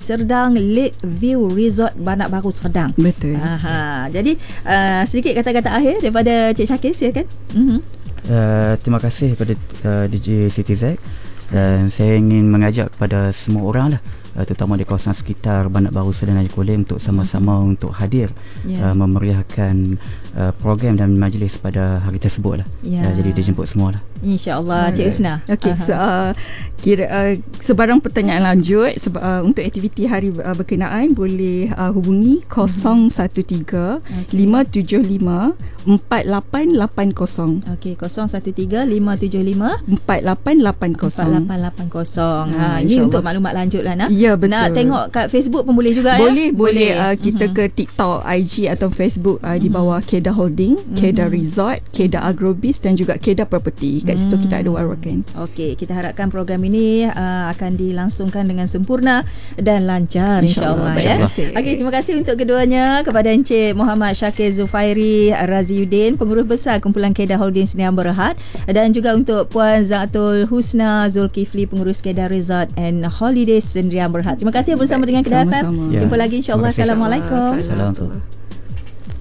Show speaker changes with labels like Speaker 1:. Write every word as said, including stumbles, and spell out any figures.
Speaker 1: Serdang Lake View Resort Banak Baru Serdang.
Speaker 2: Betul.
Speaker 1: Aha. Jadi uh, sedikit kata-kata akhir daripada Cik Syakir, silakan. Mm-hmm.
Speaker 3: Uh, terima kasih kepada uh, D J Siti Z, dan saya ingin mengajak kepada semua orang lah, uh, terutama di kawasan sekitar Banak Baru Serdang dan Kulim, untuk sama-sama mm-hmm. untuk hadir yeah. uh, memeriahkan uh, program dan majlis pada hari tersebut lah. Yeah. Uh, jadi dijemput semua lah.
Speaker 1: InsyaAllah. Cik Husna.
Speaker 2: Okey, so, uh, kira uh, sebarang pertanyaan lanjut seba, uh, untuk aktiviti hari uh, berkenaan boleh uh, hubungi kosong satu tiga lima tujuh lima empat lapan lapan kosong.
Speaker 1: Okey, kosong satu tiga lima tujuh lima
Speaker 2: empat lapan lapan kosong.
Speaker 1: empat lapan lapan kosong. Ha,
Speaker 2: Ha,
Speaker 1: ini untuk maklumat lanjut lah nak.
Speaker 2: Ya, betul.
Speaker 1: Nak tengok kat Facebook pun boleh juga
Speaker 2: boleh,
Speaker 1: ya?
Speaker 2: Boleh, boleh. Uh, kita
Speaker 1: uh-huh.
Speaker 2: ke TikTok, I G atau Facebook uh, uh-huh. di bawah Kedah Holding, uh-huh. Kedah Resort, Kedah Agrobis dan juga Kedah Property. Kat situ kita ada warakan.
Speaker 1: Okey, kita harapkan program ini uh, akan dilangsungkan dengan sempurna dan lancar insya-Allah ya. Okey, terima kasih untuk keduanya, kepada Encik Muhammad Syakir Zufairi Raziuddin, pengurus besar Kumpulan Kedah Holding Sdn Bhd, dan juga untuk Puan Zaatul Husna Zulkifli, pengurus Kedah Resort and Holidays Sdn Bhd. Terima kasih bersama dengan Kedah F M. Jumpa lagi insya-Allah. Assalamualaikum.
Speaker 3: Assalamualaikum.